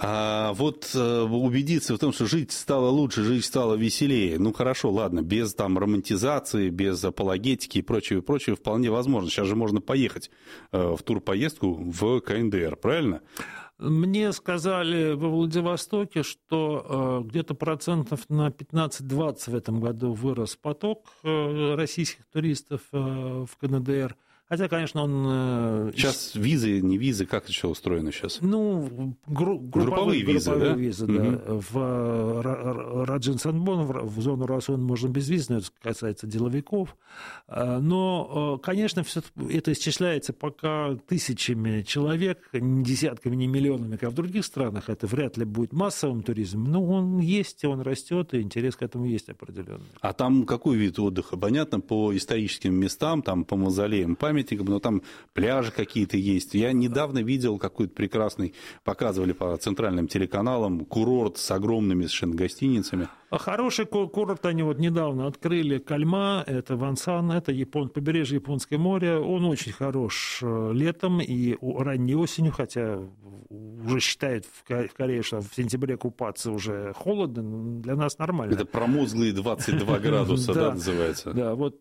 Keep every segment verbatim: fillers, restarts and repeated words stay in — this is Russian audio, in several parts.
А вот убедиться в том, что жить стало лучше, жить стало веселее, ну хорошо, ладно, без там романтизации, без апологетики и прочего, и прочего, вполне возможно. Сейчас же можно поехать в турпоездку в КНДР, правильно? Мне сказали во Владивостоке, что где-то процентов на пятнадцать-двадцать в этом году вырос поток российских туристов в КНДР. Хотя, конечно, он... Сейчас визы, не визы, как это еще устроено сейчас? Ну, гру- групповые, групповые визы, групповые да? визы, да. Угу. В Раджин-Санбон, в зону РАСОН можно безвизно, это касается деловиков. Но, конечно, все это исчисляется пока тысячами человек, не десятками, не миллионами, как в других странах. Это вряд ли будет массовым туризмом. Но он есть, он растет, и интерес к этому есть определенный. А там какой вид отдыха? Понятно, по историческим местам, там, по мавзолеям, памятникам, но там пляжи какие-то есть. Я недавно видел какой-то прекрасный, показывали по центральным телеканалам, курорт с огромными совершенно гостиницами. А хороший курорт они вот недавно открыли, Кальма, это Вансан, это Япон, побережье Японское море. Он очень хорош летом и ранней осенью, хотя уже считают в Корее, что в сентябре купаться уже холодно, но для нас нормально. Это промозглые двадцать два градуса, да, называется? Да, вот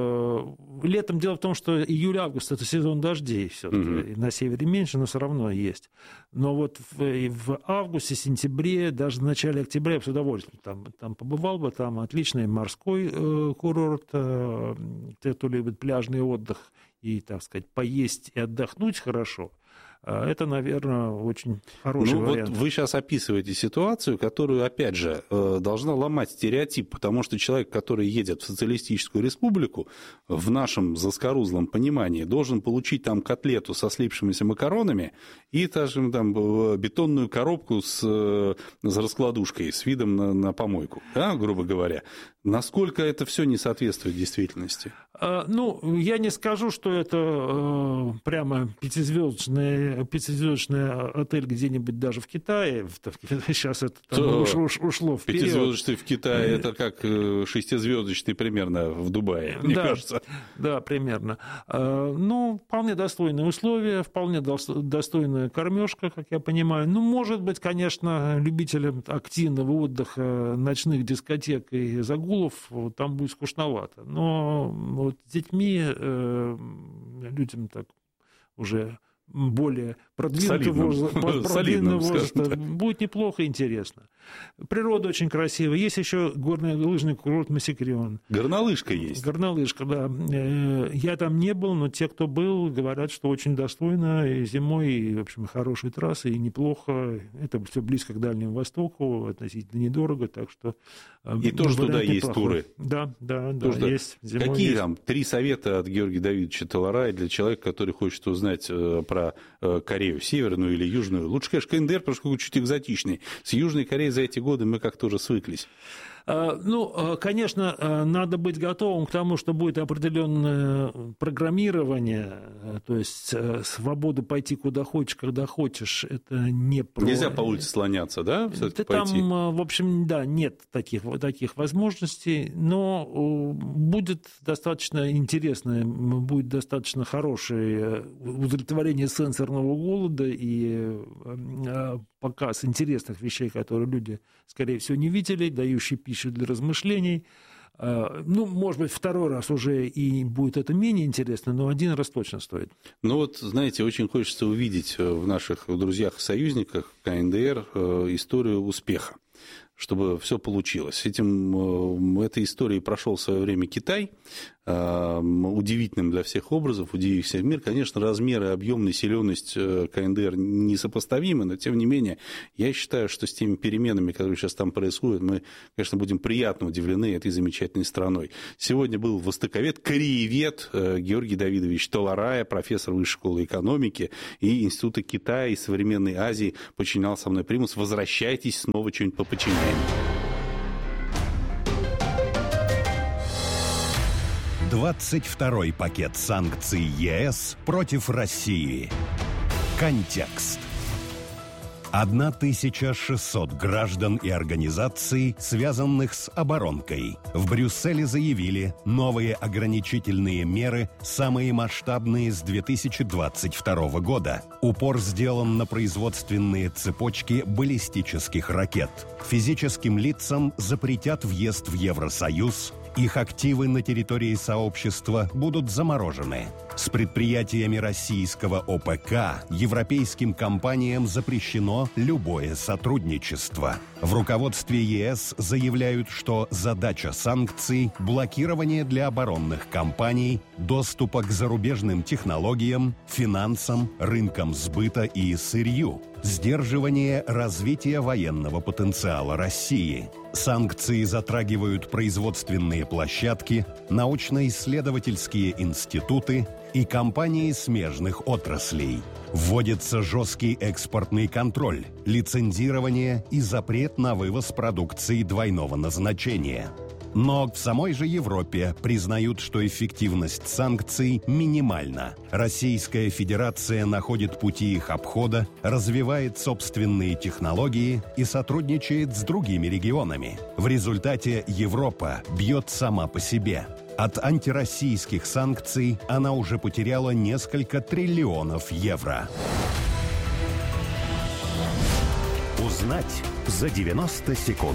летом дело в том, что июль-август – это сезон дождей все-таки, на севере меньше, но все равно есть. Но вот в августе, сентябре, даже в начале октября я с удовольствием там Там побывал бы, там отличный морской э, курорт, э, те, кто любит пляжный отдых и, так сказать, поесть и отдохнуть хорошо. Это, наверное, очень хороший ну, вариант. Вот вы сейчас описываете ситуацию, которую, опять же, должна ломать стереотип, потому что человек, который едет в социалистическую республику, в нашем заскорузлом понимании, должен получить там котлету со слипшимися макаронами и, скажем, там, бетонную коробку с, с раскладушкой, с видом на, на помойку, да, грубо говоря. Насколько это все не соответствует действительности? Ну, я не скажу, что это прямо пятизвездочный, пятизвездочный отель где-нибудь даже в Китае. Сейчас это там ушло, ушло вперед. Пятизвездочный в Китае – это как шестизвездочный примерно в Дубае, мне да, кажется. Да, примерно. Ну, вполне достойные условия, вполне достойная кормежка, как я понимаю. Ну, может быть, конечно, любителям активного отдыха, ночных дискотек и загулов там будет скучновато. Но вот с детьми, людям так уже более продвинутого возраста, будет неплохо и интересно. Природа очень красивая. Есть еще горный лыжный курорт Масикрион. Горнолыжка есть. Горнолыжка, да. Я там не был, но те, кто был, говорят, что очень достойно и зимой, и, в общем, хорошие трассы, и неплохо. Это все близко к Дальнему Востоку, относительно недорого, так что... И тоже туда есть неплохой. туры. Да, да, да, тоже есть. Зимой Какие есть. там три совета от Георгия Давидовича Таларая для человека, который хочет узнать про Корею, северную или южную? Лучше, конечно, КНДР, потому что чуть экзотичный. С Южной Кореей за эти годы мы как-то уже свыклись. Ну, конечно, надо быть готовым к тому, что будет определенное программирование, то есть свобода пойти куда хочешь, когда хочешь, это не про... Нельзя по улице слоняться, да? Да там, в общем, да, нет таких, таких возможностей, но будет достаточно интересно, будет достаточно хорошее удовлетворение сенсорного голода и показ интересных вещей, которые люди, скорее всего, не видели, дающие пищу для размышлений. Ну, может быть, второй раз уже и будет это менее интересно, но один раз точно стоит. Ну вот, знаете, очень хочется увидеть в наших друзьях и союзниках КНДР историю успеха, чтобы все получилось. С этим, этой историей прошел в свое время Китай, удивительным для всех образов, удивив всех мир. Конечно, размеры, объем, населенность КНДР несопоставимы, но, тем не менее, я считаю, что с теми переменами, которые сейчас там происходят, мы, конечно, будем приятно удивлены этой замечательной страной. Сегодня был востоковед, кореевед Георгий Давидович Таларая, профессор Высшей школы экономики и Института Китая и современной Азии, подчинял со мной примус. Возвращайтесь, снова что-нибудь поподчиняем. двадцать второй пакет санкций ЕС против России. Контекст. тысяча шестьсот граждан и организаций, связанных с оборонкой. В Брюсселе заявили, новые ограничительные меры самые масштабные с две тысячи двадцать второго года. Упор сделан на производственные цепочки баллистических ракет. Физическим лицам запретят въезд в Евросоюз. Их активы на территории сообщества будут заморожены. С предприятиями российского ОПК европейским компаниям запрещено любое сотрудничество. В руководстве ЕС заявляют, что задача санкций – блокирование для оборонных компаний доступа к зарубежным технологиям, финансам, рынкам сбыта и сырью, сдерживание развития военного потенциала России. Санкции затрагивают производственные площадки, научно-исследовательские институты и компании смежных отраслей. Вводится жесткий экспортный контроль, лицензирование и запрет на вывоз продукции двойного назначения. Но в самой же Европе признают, что эффективность санкций минимальна. Российская Федерация находит пути их обхода, развивает собственные технологии и сотрудничает с другими регионами. В результате Европа бьет сама по себе. От антироссийских санкций она уже потеряла несколько триллионов евро. Узнать за девяносто секунд.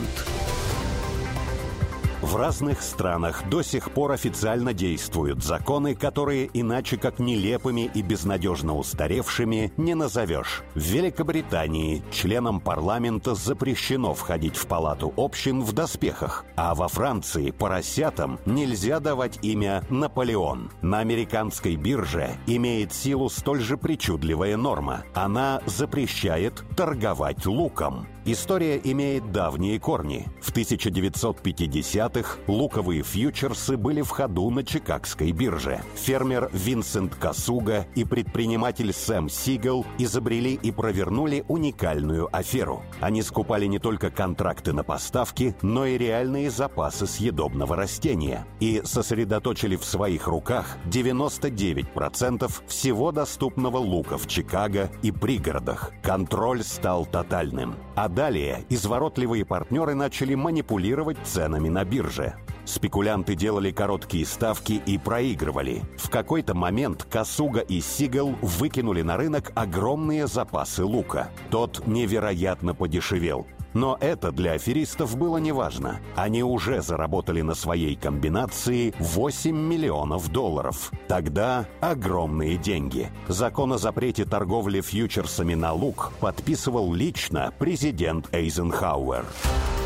В разных странах до сих пор официально действуют законы, которые иначе как нелепыми и безнадежно устаревшими не назовешь. В Великобритании членам парламента запрещено входить в палату общин в доспехах, а во Франции поросятам нельзя давать имя Наполеон. На американской бирже имеет силу столь же причудливая норма. Она запрещает торговать луком. История имеет давние корни. В тысяча девятьсот пятидесятых луковые фьючерсы были в ходу на Чикагской бирже. Фермер Винсент Касуга и предприниматель Сэм Сигел изобрели и провернули уникальную аферу. Они скупали не только контракты на поставки, но и реальные запасы съедобного растения и сосредоточили в своих руках девяносто девять процентов всего доступного лука в Чикаго и пригородах. Контроль стал тотальным. А далее изворотливые партнеры начали манипулировать ценами на бирже. Спекулянты делали короткие ставки и проигрывали. В какой-то момент Касуга и Сигел выкинули на рынок огромные запасы лука. Тот невероятно подешевел. Но это для аферистов было неважно. Они уже заработали на своей комбинации восемь миллионов долларов. Тогда огромные деньги. Закон о запрете торговли фьючерсами на лук подписывал лично президент Эйзенхауэр.